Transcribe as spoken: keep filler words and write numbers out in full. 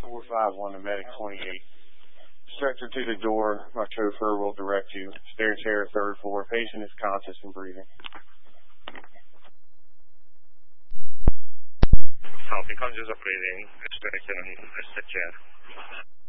four five one to Medic twenty-eight. Stretcher to the door. My chauffeur will direct you. Stair chair, third floor. Patient is conscious and breathing. Healthy, conscious of breathing. Stair chair.